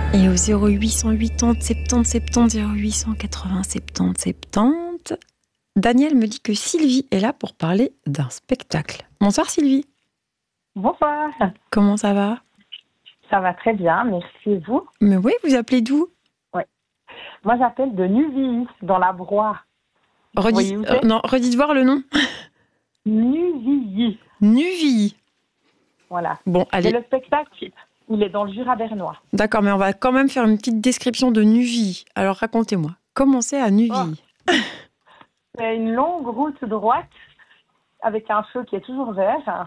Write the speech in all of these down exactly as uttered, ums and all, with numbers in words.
Et au zéro huit cent quatre-vingts soixante-dix soixante-dix, zéro huit cent quatre-vingts soixante-dix soixante-dix, Daniel me dit que Sylvie est là pour parler d'un spectacle. Bonsoir Sylvie. Bonsoir. Comment ça va? Ça va très bien, merci. Et vous? Mais oui, vous appelez d'où? Oui. Moi, j'appelle de Nuvilly, dans la Broye. Redis, euh, non, redites voir le nom. Nuvilly. Nuvilly. Voilà. Bon, allez. Et le spectacle, il est dans le Jura bernois. D'accord, mais on va quand même faire une petite description de Nuvilly. Alors racontez-moi, comment c'est à Nuvilly? Oh. C'est une longue route droite avec un feu qui est toujours vert.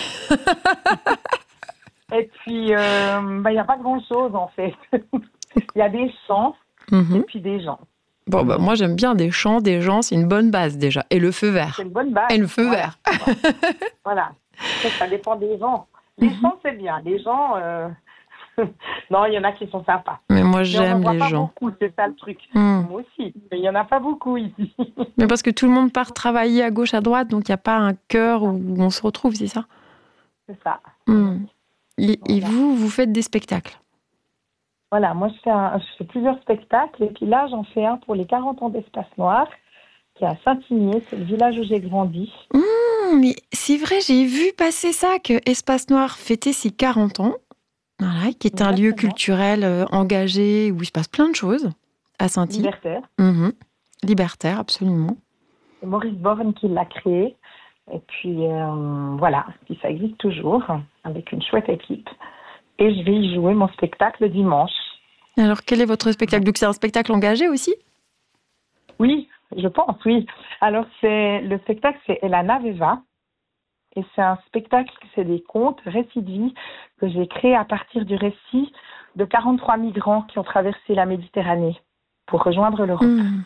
Et puis, euh, bah, il n'y a pas grand-chose en fait. Il y a des champs mm-hmm. et puis des gens. Bon, bah, moi j'aime bien des champs, des gens, c'est une bonne base déjà. Et le feu vert. C'est une bonne base. Et le feu voilà. vert. Voilà. Ça, ça dépend des gens. Les mm-hmm. champs, c'est bien. Les gens, euh... non, il y en a qui sont sympas. Mais moi j'aime mais on en voit les pas gens. Beaucoup, c'est ça le truc. Mm. Moi aussi. Mais il n'y en a pas beaucoup ici. Mais parce que tout le monde part travailler à gauche, à droite, donc il n'y a pas un cœur où on se retrouve, c'est ça? C'est ça. Mm. Et, voilà. et vous, vous faites des spectacles? Voilà, moi je fais, un, je fais plusieurs spectacles et puis là j'en fais un pour les quarante ans d'Espace Noir qui est à Saint-Igné, c'est le village où j'ai grandi. Mmh, mais c'est vrai, j'ai vu passer ça, que Espace Noir fêtait ses quarante ans, voilà, qui est Exactement. Un lieu culturel euh, engagé où il se passe plein de choses à Saint-Igné. Libertaire. Mmh. Libertaire, absolument. C'est Maurice Borne qui l'a créé et puis euh, voilà, puis ça existe toujours avec une chouette équipe. Et je vais y jouer mon spectacle dimanche. Alors, quel est votre spectacle? Donc, c'est un spectacle engagé aussi? Oui, je pense, oui. Alors, c'est, le spectacle, c'est Elana Veva. Et c'est un spectacle, c'est des contes, récits de vie, que j'ai créé à partir du récit de quarante-trois migrants qui ont traversé la Méditerranée pour rejoindre l'Europe. Mmh.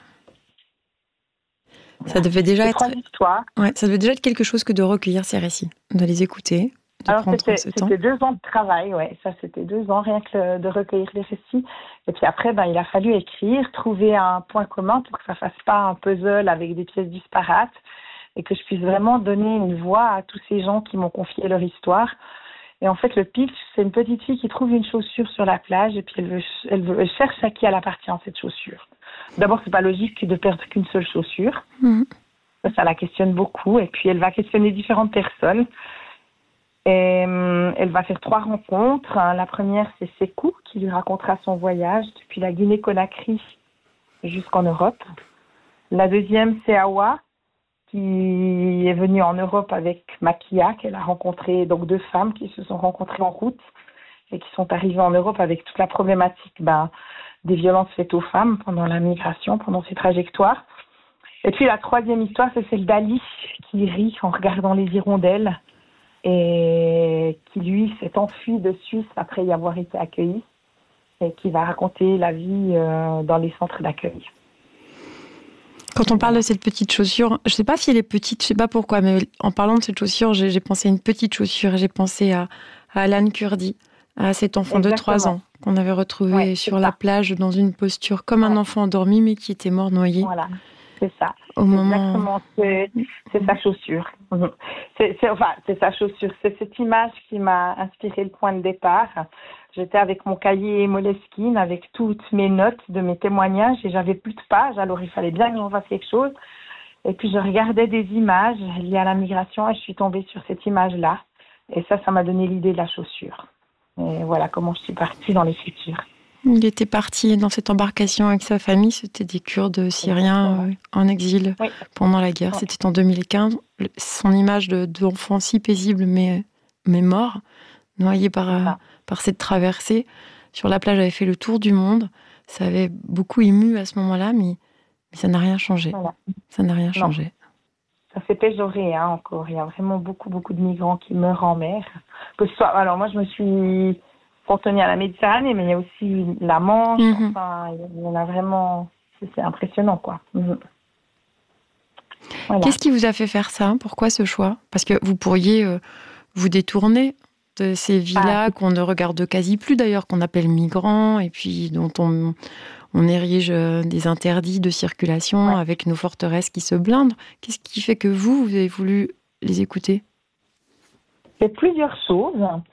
Ça devait déjà c'est être... trois histoires. Ouais, ça devait déjà être quelque chose que de recueillir ces récits, de les écouter. Alors, c'était, c'était deux ans de travail, ouais. Ça, c'était deux ans, rien que le, de recueillir les récits. Et puis après, ben, il a fallu écrire, trouver un point commun pour que ça fasse pas un puzzle avec des pièces disparates et que je puisse vraiment donner une voix à tous ces gens qui m'ont confié leur histoire. Et en fait, le pitch, c'est une petite fille qui trouve une chaussure sur la plage et puis elle, veut, elle, veut, elle cherche à qui elle appartient, cette chaussure. D'abord, c'est pas logique de perdre qu'une seule chaussure. Mmh. Ça, ça la questionne beaucoup. Et puis, elle va questionner différentes personnes. Et euh, elle va faire trois rencontres. La première, c'est Sekou, qui lui racontera son voyage depuis la Guinée-Conakry jusqu'en Europe. La deuxième, c'est Awa, qui est venue en Europe avec Makia, qu'elle a rencontré, donc deux femmes qui se sont rencontrées en route et qui sont arrivées en Europe avec toute la problématique ben, des violences faites aux femmes pendant la migration, pendant ces trajectoires. Et puis la troisième histoire, c'est celle d'Ali, qui rit en regardant les hirondelles et qui, lui, s'est enfui de Suisse après y avoir été accueilli et qui va raconter la vie euh, dans les centres d'accueil. Quand on parle de cette petite chaussure, je ne sais pas si elle est petite, je ne sais pas pourquoi, mais en parlant de cette chaussure, j'ai, j'ai pensé à une petite chaussure, j'ai pensé à, à Alan Kurdi, à cet enfant Exactement. de trois ans qu'on avait retrouvé ouais, sur la plage dans une posture comme ouais. un enfant endormi, mais qui était mort noyé. Voilà, c'est ça. Au moment... Exactement, c'est, c'est sa chaussure. C'est, c'est, enfin, c'est sa chaussure. C'est cette image qui m'a inspiré le point de départ. J'étais avec mon cahier Moleskine, avec toutes mes notes de mes témoignages et j'avais plus de pages, alors il fallait bien que j'en fasse quelque chose. Et puis je regardais des images liées à la migration et je suis tombée sur cette image-là. Et ça, ça m'a donné l'idée de la chaussure. Et voilà comment je suis partie dans l'écriture. Il était parti dans cette embarcation avec sa famille, c'était des Kurdes syriens euh, en exil oui. pendant la guerre. Oui. C'était en deux mille quinze. Son image de, d'enfant si paisible mais, mais mort, noyé par, euh, par cette traversée. Sur la plage, avait fait le tour du monde. Ça avait beaucoup ému à ce moment-là, mais, mais ça n'a rien changé. Voilà. Ça n'a rien non. changé. Ça s'est péjoré hein, encore. Il y a vraiment beaucoup, beaucoup de migrants qui meurent en mer. Que ce soit... Alors moi, je me suis contenue à la Méditerranée, mais il y a aussi la Manche. Mm-hmm. Enfin, il y en a vraiment... C'est impressionnant, quoi. Mm-hmm. Voilà. Qu'est-ce qui vous a fait faire ça? Pourquoi ce choix? Parce que vous pourriez euh, vous détourner de ces villas ah. qu'on ne regarde quasi plus d'ailleurs, qu'on appelle migrants, et puis dont on, on érige des interdits de circulation ouais. avec nos forteresses qui se blindent. Qu'est-ce qui fait que vous, vous avez voulu les écouter? C'est plusieurs choses.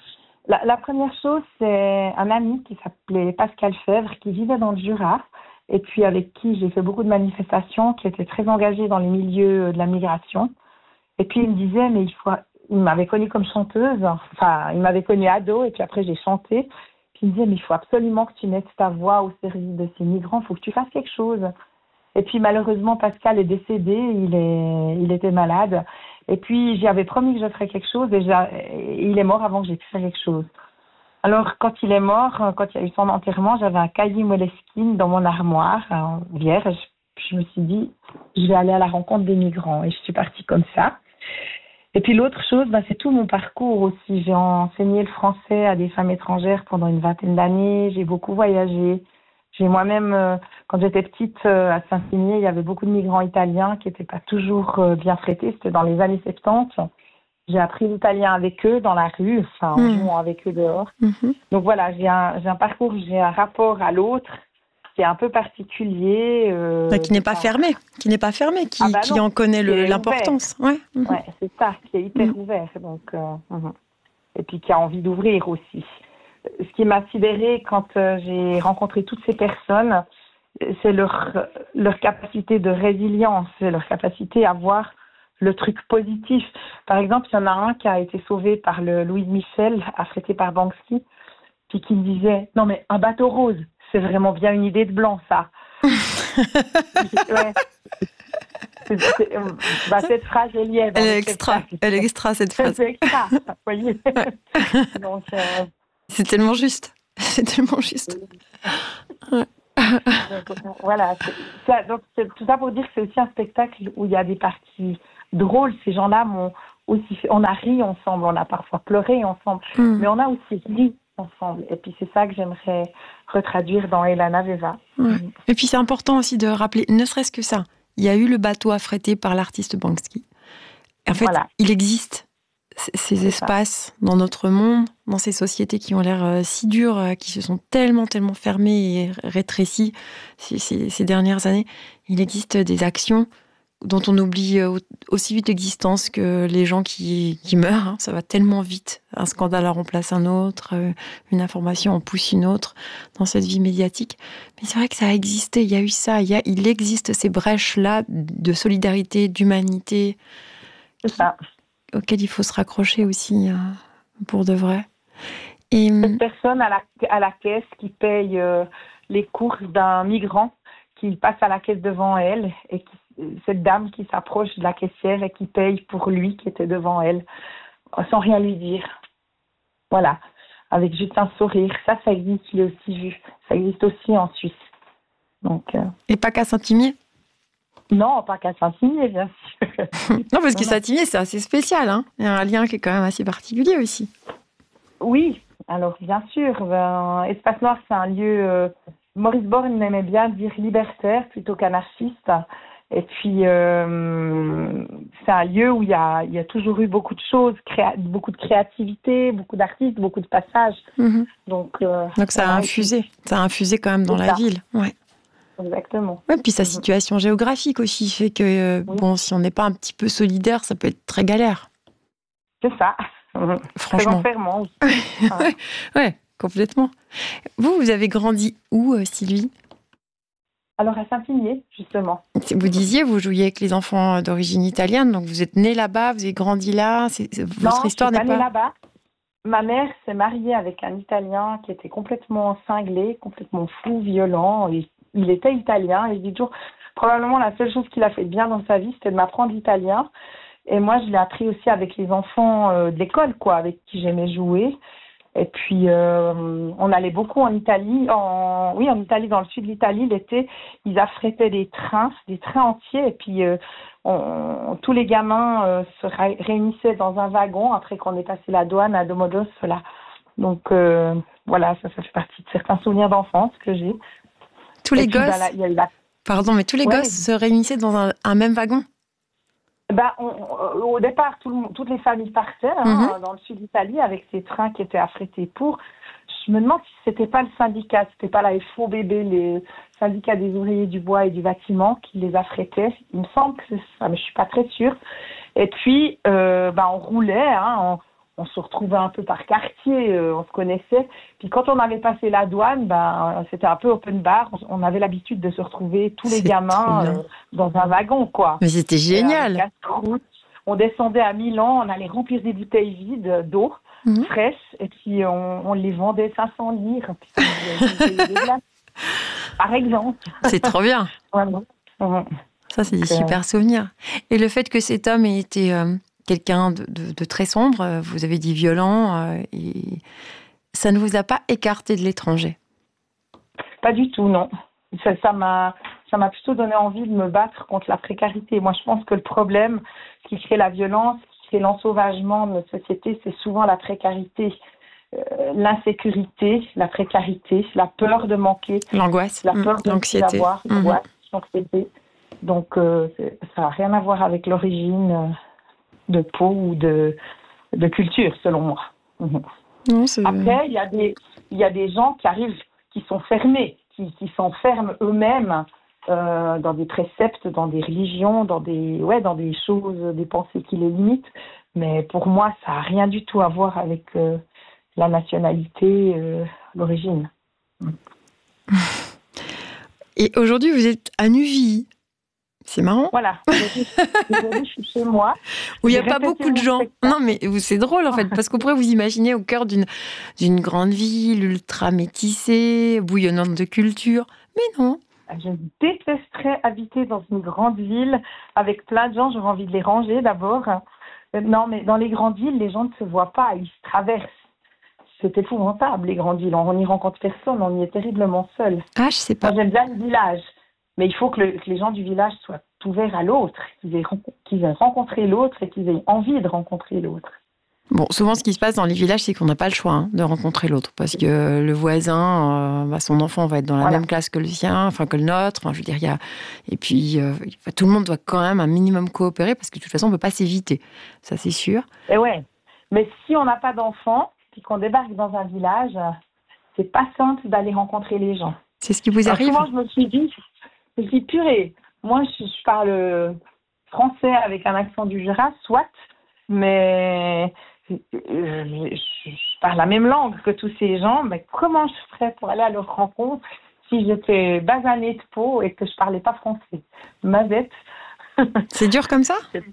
la, la première chose, c'est un ami qui s'appelait Pascal Fèvre, qui vivait dans le Jura, et puis avec qui j'ai fait beaucoup de manifestations, qui était très engagé dans les milieux de la migration. Et puis il me disait, mais il faut, il m'avait connue comme chanteuse, enfin, il m'avait connue ado, et puis après j'ai chanté. Puis il me disait, mais il faut absolument que tu mettes ta voix au service de ces migrants, il faut que tu fasses quelque chose. Et puis malheureusement, Pascal est décédé, il, est, il était malade. Et puis j'avais promis que je ferais quelque chose, et il est mort avant que j'ai pu faire quelque chose. Alors quand il est mort, quand il y a eu son enterrement, j'avais un cahier Moleskine dans mon armoire, un vierge. Je me suis dit, je vais aller à la rencontre des migrants. Et je suis partie comme ça. Et puis l'autre chose, ben, c'est tout mon parcours aussi. J'ai enseigné le français à des femmes étrangères pendant une vingtaine d'années. J'ai beaucoup voyagé. J'ai moi-même, euh, quand j'étais petite, euh, à Saint-Cynier, il y avait beaucoup de migrants italiens qui n'étaient pas toujours euh, bien traités. C'était dans les années soixante-dix. J'ai appris l'italien avec eux dans la rue, enfin en mmh. jouant avec eux dehors. Mmh. Donc voilà, j'ai un, j'ai un parcours, j'ai un rapport à l'autre qui est un peu particulier. Euh, qui n'est pas ça. fermé, qui n'est pas fermé, qui, ah bah qui en connaît le, l'importance. Ouais. Mmh. ouais, c'est ça, qui est hyper mmh. ouvert. Donc, euh, mmh. Et puis qui a envie d'ouvrir aussi. Ce qui m'a sidérée quand euh, j'ai rencontré toutes ces personnes, c'est leur, leur capacité de résilience, c'est leur capacité à voir le truc positif. Par exemple, il y en a un qui a été sauvé par le Louis de Michel, affrété par Banksy, puis qui me disait « Non mais un bateau rose, c'est vraiment bien une idée de blanc, ça. » ouais. c'est, c'est, bah, cette phrase est liée. Elle est extra, elle est extra cette phrase. C'est extra, vous voyez. Donc, euh... c'est tellement juste, c'est tellement juste. Ouais. Donc, voilà, c'est, ça, donc, c'est, tout ça pour dire que c'est aussi un spectacle où il y a des parties drôles. Ces gens-là m'ont aussi fait, on a ri ensemble, on a parfois pleuré ensemble, mm. mais on a aussi ri ensemble. Et puis c'est ça que j'aimerais retraduire dans Elana Veva. Ouais. Mm. Et puis c'est important aussi de rappeler, ne serait-ce que ça, il y a eu le bateau affrété par l'artiste Banksy. En fait, voilà. il existe ces c'est espaces ça. Dans notre monde, dans ces sociétés qui ont l'air euh, si dures, euh, qui se sont tellement, tellement fermées et rétrécies ces, ces, ces dernières années. Il existe des actions dont on oublie aussi vite l'existence que les gens qui, qui meurent. Hein. Ça va tellement vite. Un scandale en remplace un autre, une information en pousse une autre dans cette vie médiatique. Mais c'est vrai que ça a existé, il y a eu ça, il, y a, il existe ces brèches-là de solidarité, d'humanité, c'est ça. auxquelles il faut se raccrocher aussi, hein, pour de vrai. Et cette personne à la, à la caisse qui paye euh, les courses d'un migrant qui passe à la caisse devant elle et qui cette dame qui s'approche de la caissière et qui paye pour lui qui était devant elle, sans rien lui dire. Voilà, avec juste un sourire. Ça, ça existe, je l'ai aussi vu. Ça existe aussi en Suisse. Donc, euh... Et pas qu'à Saint-Imier ? Non, pas qu'à Saint-Imier, bien sûr. Non, parce que Saint-Imier, c'est assez spécial. Hein. Il y a un lien qui est quand même assez particulier aussi. Oui, alors bien sûr. Ben, Espace Noir, c'est un lieu... Euh... Maurice Borne aimait bien dire libertaire plutôt qu'anarchiste. Et puis, euh, c'est un lieu où il y a, il y a toujours eu beaucoup de choses, créa- beaucoup de créativité, beaucoup d'artistes, beaucoup de passages. Mmh. Donc, euh, Donc, ça a infusé. Ça a infusé quand même dans la ça. ville. Ouais. Exactement. Ouais, puis sa situation géographique aussi fait que, euh, oui. bon, si on n'est pas un petit peu solidaire, ça peut être très galère. C'est ça. Franchement. Très enfermant aussi. ouais. ouais, complètement. Vous, vous avez grandi où, euh, Sylvie ? Alors, à Saint-Imier, justement. Vous disiez, vous jouiez avec les enfants d'origine italienne, donc vous êtes née là-bas, vous avez grandi là, c'est, c'est, votre non, histoire je n'est suis pas... née là-bas. Ma mère s'est mariée avec un Italien qui était complètement cinglé, complètement fou, violent. Il, il était italien, et je dis toujours, probablement la seule chose qu'il a fait de bien dans sa vie, c'était de m'apprendre l'italien. Et moi, je l'ai appris aussi avec les enfants euh, de l'école, quoi, avec qui j'aimais jouer. Et puis, euh, on allait beaucoup en Italie, en, oui, en Italie, dans le sud de l'Italie, l'été, ils affrétaient des trains, des trains entiers, et puis euh, on, tous les gamins euh, se ré- réunissaient dans un wagon après qu'on ait passé la douane à Domodos, là. Donc, euh, voilà, ça, ça fait partie de certains souvenirs d'enfance que j'ai. Tous et les puis, gosses, bah, là, la... pardon, mais tous les ouais, gosses se réunissaient dans un, un même wagon ? Ben, on, on, au départ, tout le, toutes les familles partaient hein, mm-hmm. dans le sud d'Italie avec ces trains qui étaient affrétés pour. Je me demande si c'était pas le syndicat, c'était pas la F O B B, les syndicats des ouvriers du bois et du bâtiment qui les affrétaient. Il me semble que c'est ça, mais je suis pas très sûre. Et puis, euh, ben, on roulait, hein, on se retrouvait un peu par quartier, euh, on se connaissait. Puis quand on avait passé la douane, ben, c'était un peu open bar. On avait l'habitude de se retrouver tous les gamins euh, dans un wagon, quoi. Mais c'était génial. On descendait à Milan, on allait remplir des bouteilles vides d'eau mmh. fraîche, et puis on, on les vendait cinq cents livres. Puis on par exemple. C'est trop bien. Vraiment. Mmh. Ça, c'est des super souvenirs. Et le fait que cet homme ait été euh, quelqu'un de, de, de très sombre, vous avez dit violent, euh, et ça ne vous a pas écarté de l'étranger? Pas du tout, non. Ça, ça m'a, ça m'a plutôt donné envie de me battre contre la précarité. Moi, je pense que le problème qui crée la violence, qui crée l'ensauvagement de notre société, c'est souvent la précarité. Euh, l'insécurité, la précarité, la peur de manquer, l'angoisse, la peur de l'anxiété, avoir, l'angoisse, mmh. l'anxiété. Donc, euh, ça n'a rien à voir avec l'origine euh, de peau ou de, de culture, selon moi. Mmh. Non, c'est... Après, il y a des, il y a des gens qui arrivent, qui sont fermés, qui, qui s'enferment eux-mêmes euh, dans des préceptes, dans des religions, dans des, ouais, dans des choses, des pensées qui les limitent. Mais pour moi, ça n'a rien du tout à voir avec euh, la nationalité, euh, l'origine. Et aujourd'hui, vous êtes à Nuville. C'est marrant. Voilà. Aujourd'hui, je suis chez moi. Où il n'y a pas beaucoup de gens. Spectacle. Non, mais c'est drôle, en fait, parce qu'on pourrait vous imaginer au cœur d'une, d'une grande ville, ultra métissée, bouillonnante de culture. Mais non. Je détesterais habiter dans une grande ville avec plein de gens. J'aurais envie de les ranger, d'abord. Non, mais dans les grandes villes, les gens ne se voient pas. Ils se traversent. C'est épouvantable, les grandes villes. On n'y rencontre personne. On y est terriblement seul. Ah, je sais pas. Moi, j'aime bien le village. Mais il faut que, le, que les gens du village soient ouverts à l'autre, qu'ils aient, qu'ils aient rencontré l'autre et qu'ils aient envie de rencontrer l'autre. Bon, souvent, ce qui se passe dans les villages, c'est qu'on n'a pas le choix hein, de rencontrer l'autre. Parce que le voisin, euh, bah, son enfant va être dans la voilà. même classe que le sien, enfin que le nôtre. Enfin, je veux dire, il y a... Et puis, euh, tout le monde doit quand même un minimum coopérer parce que de toute façon, on ne peut pas s'éviter. Ça, c'est sûr. Et ouais. Mais si on n'a pas d'enfant, puis qu'on débarque dans un village, c'est pas simple d'aller rencontrer les gens. C'est ce qui vous arrive? Alors, souvent, je me suis dit... Je dis, purée, moi je, je parle français avec un accent du Jura, soit, mais je, je, je parle la même langue que tous ces gens, mais comment je ferais pour aller à leur rencontre si j'étais basanée de peau et que je parlais pas français? Mazette. C'est dur comme ça?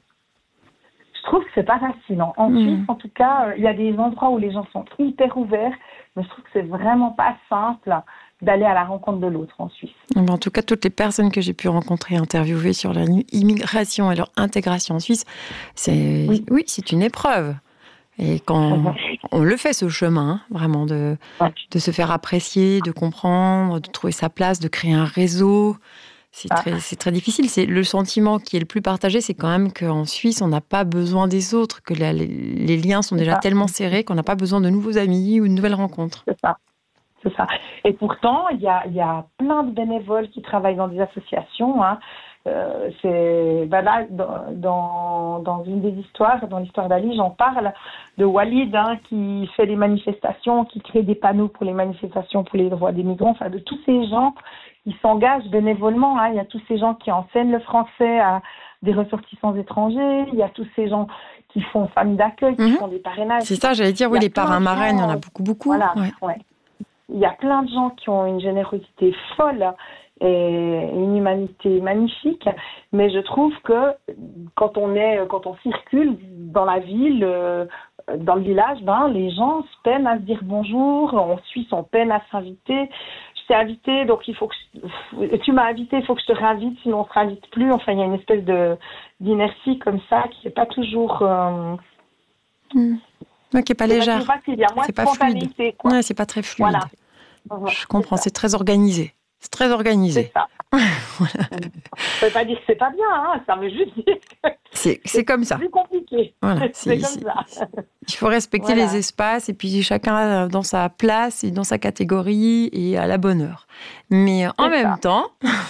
Je trouve que c'est pas facile. En mmh. Suisse, en tout cas, il y a des endroits où les gens sont hyper ouverts, mais je trouve que c'est vraiment pas simple d'aller à la rencontre de l'autre en Suisse. En tout cas, toutes les personnes que j'ai pu rencontrer, interviewer sur l'immigration et leur intégration en Suisse, c'est, oui. oui, c'est une épreuve. Et quand on le fait, ce chemin, vraiment, de, de se faire apprécier, de comprendre, de trouver sa place, de créer un réseau, c'est, ah. très, c'est très difficile. C'est le sentiment qui est le plus partagé, c'est quand même qu'en Suisse, on n'a pas besoin des autres, que la, les, les liens sont déjà tellement serrés qu'on n'a pas besoin de nouveaux amis ou de nouvelles rencontres. C'est ça. C'est ça. Et pourtant, il y a, y a plein de bénévoles qui travaillent dans des associations. Hein. Euh, c'est, ben là, dans, dans une des histoires, dans l'histoire d'Ali, j'en parle de Walid hein, qui fait des manifestations, qui crée des panneaux pour les manifestations pour les droits des migrants. Enfin, de tous ces gens qui s'engagent bénévolement. Hein. Il y a tous ces gens qui enseignent le français à des ressortissants étrangers. Il y a tous ces gens qui font famille d'accueil, qui mmh. font des parrainages. C'est ça, j'allais dire, oui, les parrains marraines, il y en a beaucoup, beaucoup. Voilà, ouais. ouais. Il y a plein de gens qui ont une générosité folle et une humanité magnifique, mais je trouve que quand on est, quand on circule dans la ville, dans le village, ben les gens se peinent à se dire bonjour. En Suisse, on peine à s'inviter. Je t'ai invité, donc il faut que je, tu m'as invité, il faut que je te réinvite, sinon on se réinvite plus. Enfin, il y a une espèce de d'inertie comme ça qui n'est pas toujours. Euh... Mmh. Ouais, qui n'est pas légère. C'est pas, facile, il y a moins c'est de pas fluide. Quoi. Ouais, c'est pas très fluide. Voilà. Je comprends, c'est, c'est très organisé. C'est très organisé. C'est ça. Voilà. Ça ne veut pas dire que c'est pas bien, hein. Ça veut juste dire que c'est, c'est comme ça. C'est plus compliqué. Voilà. C'est, c'est comme c'est, ça. Il faut respecter voilà. les espaces et puis chacun dans sa place et dans sa catégorie et à la bonne heure. Mais en c'est même ça. temps,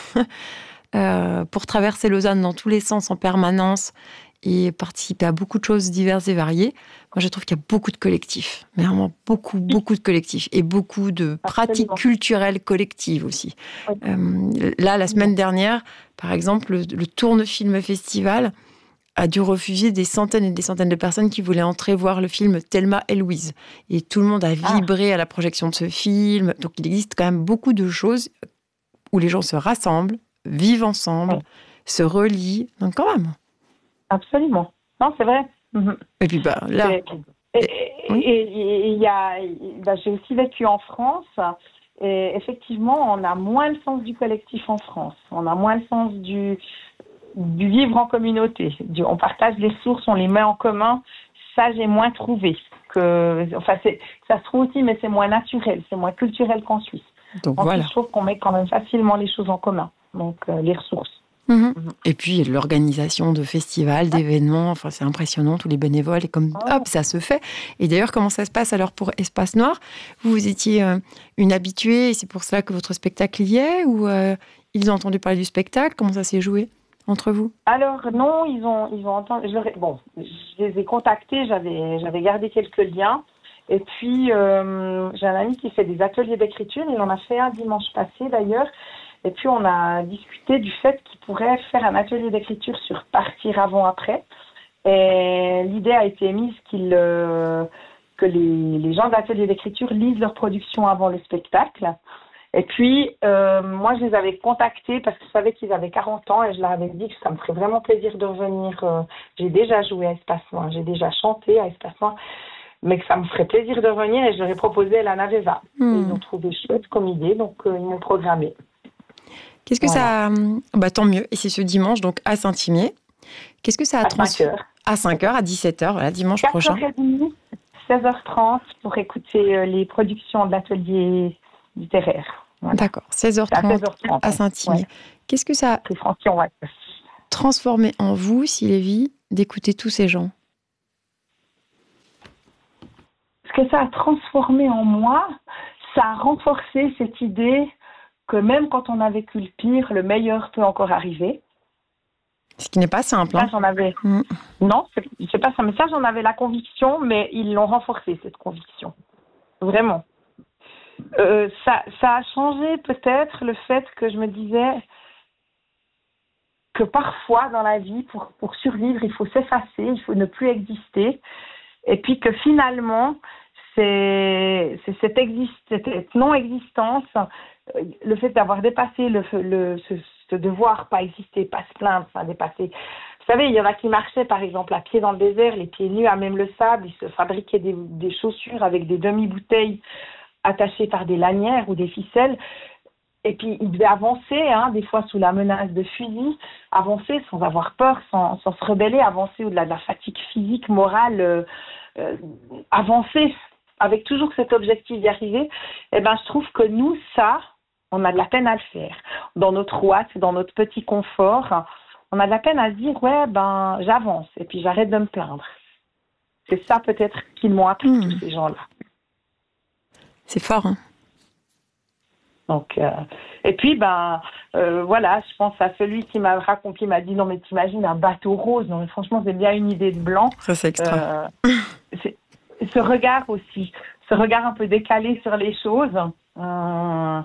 euh, pour traverser Lausanne dans tous les sens en permanence et participer à beaucoup de choses diverses et variées, moi je trouve qu'il y a beaucoup de collectifs, mais vraiment beaucoup, beaucoup de collectifs et beaucoup de pratiques Absolument. culturelles collectives aussi. Oui. Euh, là, la semaine dernière, par exemple, le, le Tourne Film Festival a dû refuser des centaines et des centaines de personnes qui voulaient entrer voir le film Thelma et Louise. Et tout le monde a vibré ah. à la projection de ce film. Donc, il existe quand même beaucoup de choses où les gens se rassemblent, vivent ensemble, oui. se relient. Donc, quand même. Absolument. Non, c'est vrai. Mm-hmm. Et puis, bah, là... Et, et, oui. et, et, et y a, bah, j'ai aussi vécu en France... Et effectivement, on a moins le sens du collectif en France. On a moins le sens du, du vivre en communauté. Du, on partage les ressources, on les met en commun. Ça, j'ai moins trouvé. Que, enfin, c'est, ça se trouve aussi, mais c'est moins naturel, c'est moins culturel qu'en Suisse. Donc en voilà. Suisse, je trouve qu'on met quand même facilement les choses en commun. Donc, euh, les ressources. Mmh. Mmh. Et puis l'organisation de festivals, d'événements, enfin c'est impressionnant, tous les bénévoles, et comme oh. hop, ça se fait. Et d'ailleurs, comment ça se passe alors pour Espace Noir? Vous, vous étiez euh, une habituée et c'est pour cela que votre spectacle y est, ou euh, ils ont entendu parler du spectacle? Comment ça s'est joué entre vous? Alors non, ils ont, ils ont entendu. Je, bon, je les ai contactés, j'avais, j'avais gardé quelques liens. Et puis euh, j'ai un ami qui fait des ateliers d'écriture, il en a fait un dimanche passé d'ailleurs. Et puis, on a discuté du fait qu'il pourrait faire un atelier d'écriture sur partir avant-après. Et l'idée a été émise qu'il, euh, que les, les gens de l'atelier d'écriture lisent leur production avant le spectacle. Et puis, euh, moi, je les avais contactés parce que je savais qu'ils avaient quarante ans et je leur avais dit que ça me ferait vraiment plaisir de revenir. Euh, j'ai déjà joué à Espace Noir, j'ai déjà chanté à Espace Noir, mais que ça me ferait plaisir de revenir et je leur ai proposé la Naveva. Mmh. Ils ont trouvé chouette comme idée, donc euh, ils m'ont programmé. Qu'est-ce que voilà. ça... Bah, tant mieux. Et c'est ce dimanche, donc à Saint-Imier. Qu'est-ce que ça a transformé? À cinq heures, à dix-sept heures, voilà, dimanche prochain. quatre heures trente, seize heures trente pour écouter les productions de l'atelier littéraire. Voilà. D'accord, seize heures trente à, seize heures trente, à Saint-Imier. Ouais. Qu'est-ce que ça a transformé en vous, Sylvie, d'écouter tous ces gens? Ce que ça a transformé en moi, ça a renforcé cette idée que même quand on a vécu le pire, le meilleur peut encore arriver. Ce qui n'est pas simple. Ça, hein. j'en avais... mm. Non, c'est, c'est pas ça. Mais ça, j'en avais la conviction, mais ils l'ont renforcé, cette conviction. Vraiment. Euh, ça, ça a changé peut-être le fait que je me disais que parfois, dans la vie, pour, pour survivre, il faut s'effacer, il faut ne plus exister. Et puis que finalement, c'est, c'est cette, exist, cette non-existence... Le fait d'avoir dépassé le, le, ce, ce devoir, pas exister, pas se plaindre, enfin dépasser. Vous savez, il y en a qui marchaient, par exemple, à pied dans le désert, les pieds nus à même le sable, ils se fabriquaient des, des chaussures avec des demi-bouteilles attachées par des lanières ou des ficelles. Et puis, ils devaient avancer, hein, des fois sous la menace de fusil, avancer sans avoir peur, sans, sans se rebeller, avancer au-delà de la fatigue physique, morale, euh, euh, avancer avec toujours cet objectif d'y arriver. Eh ben, je trouve que nous, ça... on a de la peine à le faire. Dans notre ouate, dans notre petit confort, on a de la peine à se dire, ouais, ben, j'avance et puis j'arrête de me plaindre. C'est ça peut-être qu'ils m'ont appris, mmh. tous ces gens-là. C'est fort, hein. Donc, euh, et puis, ben, euh, voilà, je pense à celui qui m'a raconté, qui m'a dit, non, mais t'imagines un bateau rose. Non, mais franchement, c'est bien une idée de blanc. Ça, c'est extra. Euh, c'est, ce regard aussi, ce regard un peu décalé sur les choses, euh,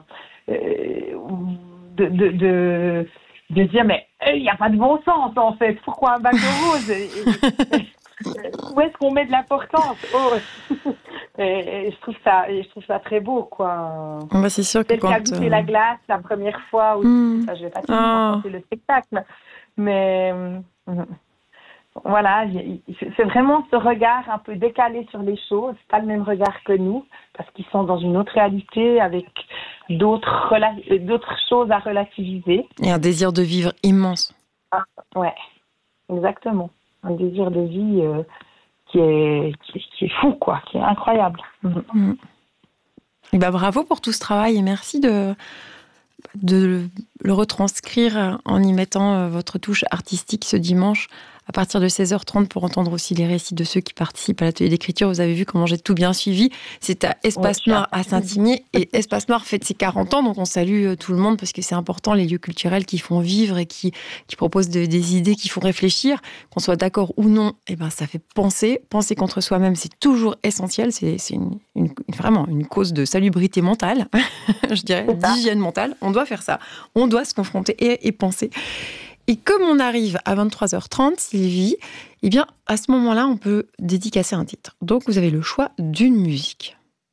De, de, de, de dire mais il n'y a pas de bon sens en fait, pourquoi un bateau rose? Où est-ce qu'on met de l'importance? Oh. et, et je trouve ça et je trouve ça très beau quoi. Bah, c'est sûr que Celle quand qui a goûté euh... la glace la première fois aussi, mmh. enfin, je vais pas te raconter oh. le spectacle, mais mmh. voilà, c'est vraiment ce regard un peu décalé sur les choses, pas le même regard que nous, parce qu'ils sont dans une autre réalité avec d'autres, rela- d'autres choses à relativiser. Et un désir de vivre immense. Ah, ouais, exactement. Un désir de vie euh, qui, est, qui, qui est fou, quoi, qui est incroyable. Mmh. Et bah, bravo pour tout ce travail et merci de, de le retranscrire en y mettant votre touche artistique ce dimanche à partir de seize heures trente pour entendre aussi les récits de ceux qui participent à l'atelier d'écriture. Vous avez vu comment j'ai tout bien suivi. C'est à Espace Noir à Saint-Imier et Espace Noir fête ses quarante ans, donc on salue tout le monde parce que c'est important, les lieux culturels qui font vivre et qui, qui proposent de, des idées qui font réfléchir, qu'on soit d'accord ou non, et ben ça fait penser. Penser contre soi-même, c'est toujours essentiel, c'est, c'est une, une, vraiment une cause de salubrité mentale, je dirais, d'hygiène mentale. On doit faire ça, on doit se confronter et, et penser. Et comme on arrive à vingt-trois heures trente, Sylvie, eh bien, à ce moment-là, on peut dédicacer un titre. Donc, vous avez le choix d'une musique.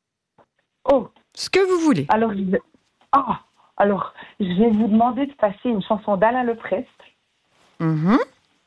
Oh. Ce que vous voulez. Alors, je... Oh. Alors, je vais vous demander de passer une chanson d'Alain Leprest. Mm-hmm.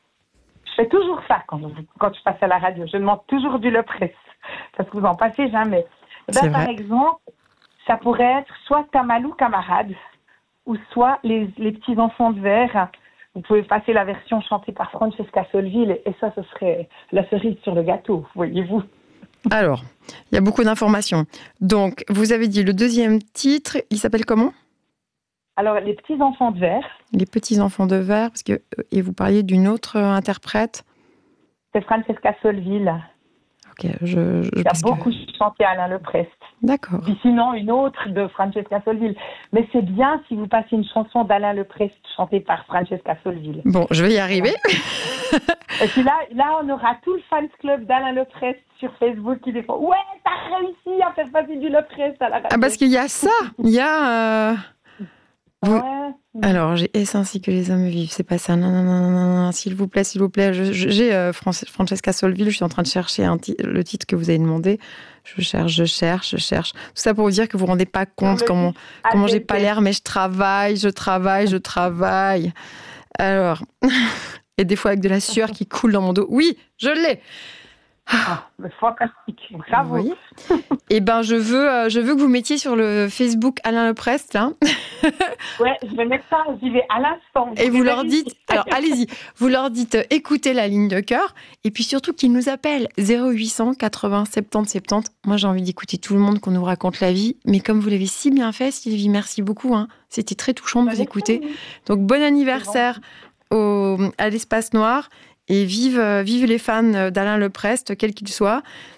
Je fais toujours ça quand, quand je passe à la radio. Je demande toujours du Leprest, parce que vous n'en passez jamais. Ben, par exemple, ça pourrait être soit Tamalou Camarade, ou soit les, les petits enfants de verre. Vous pouvez passer la version chantée par Francesca Solville, et ça, ce serait la cerise sur le gâteau, voyez-vous. Alors, il y a beaucoup d'informations. Donc, vous avez dit le deuxième titre, il s'appelle comment ? Alors, les petits enfants de verre. Les petits enfants de verre, parce que et vous parliez d'une autre interprète. C'est Francesca Solville. Ok, je. je Il y a beaucoup que... chanté Alain Leprest. D'accord. Puis sinon, une autre de Francesca Solville. Mais c'est bien si vous passez une chanson d'Alain Leprest chantée par Francesca Solville. Bon, je vais y arriver. Et puis là, là, on aura tout le fans club d'Alain Leprest sur Facebook qui dit « Ouais, t'as réussi à faire passer du Leprest à la radio. » Ah, parce qu'il y a ça. Il y a... Euh... Vous... Ouais. Alors, j'ai Est-ce ainsi que les hommes vivent. C'est pas ça. Non, non, non, non, non. S'il vous plaît, s'il vous plaît. Je, je, j'ai euh, Francesca Solville. Je suis en train de chercher un ti- le titre que vous avez demandé. Je cherche, je cherche, je cherche. Tout ça pour vous dire que vous vous rendez pas compte comment, comment j'ai pas l'air, mais je travaille, je travaille, je travaille. Alors, et des fois avec de la sueur qui coule dans mon dos. Oui, je l'ai. Ah, mais fantastique, bravo. Oui. Eh ben, je veux, euh, je veux que vous mettiez sur le Facebook Alain Leprest, là. Ouais, je vais mettre ça, j'y vais à l'instant. Et vous leur dites, alors allez-y, vous leur dites, euh, écoutez la ligne de cœur, et puis surtout qu'ils nous appellent zéro huit cent quatre-vingts soixante-dix soixante-dix. Moi, j'ai envie d'écouter tout le monde, qu'on nous raconte la vie, mais comme vous l'avez si bien fait, Sylvie, merci beaucoup. Hein. C'était très touchant de vous écouter. Donc, bon anniversaire au, à l'Espace Noir. Et vive, vive les fans d'Alain Leprest, quels qu'ils soient.